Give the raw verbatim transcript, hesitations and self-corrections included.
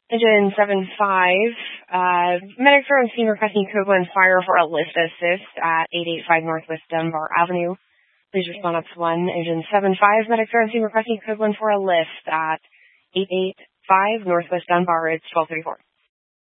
Engine seven five, uh, medic for on scene requesting code one fire for a lift assist at eight eighty-five Northwest Dunbar Avenue. Please respond up to one. Engine seven five, medic for on scene requesting code one for a lift at eight eighty-five Northwest Dunbar. It's twelve thirty-four.